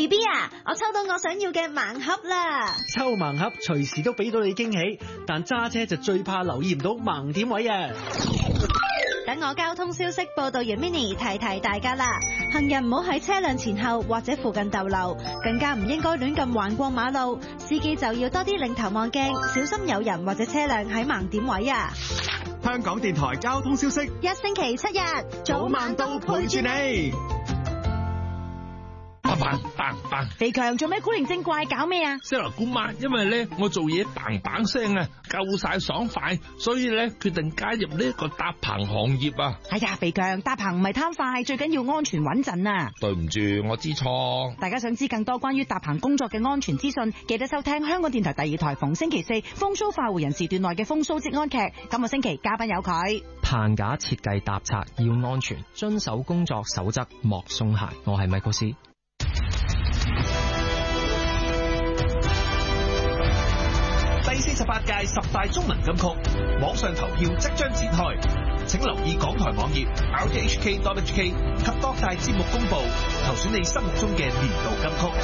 BB 啊，我抽到我想要嘅盲盒啦！ 抽盲盒隨時都俾到你驚喜，但揸車就最怕留意唔到盲點位啊！ 等我交通消息報道完 Mini 提提大家啦，行人唔好喺車輛前後或者附近逗留，更加唔應該亂咁橫過馬路，司機就要多啲擰頭望鏡，小心有人或者車輛喺盲點位啊！ 香港電台交通消息， 一星期7日早晚都陪住你。 肥強做咩古靈精怪搞咩啊？ 西來姑媽，因為咧我做嘢嘭嘭聲啊，夠晒爽快，所以咧決定加入呢一個搭棚行業啊！ 哎呀，肥強搭棚唔係貪快，最緊要安全穩陣啊！ 對唔住，我知錯。 大家想知更多關於搭棚工作嘅安全資訊，記得收聽香港電台第2台逢星期4風騷快活人時段內嘅風騷職安劇。今個星期嘉賓有佢。 棚架設計搭拆要安全，遵守工作守則莫鬆懈。我係米高斯。 第48屆10大中文金曲網上投票即將展開，請留意港台網頁 rthk.hk 及各大節目公佈，投選你心目中嘅年度金曲。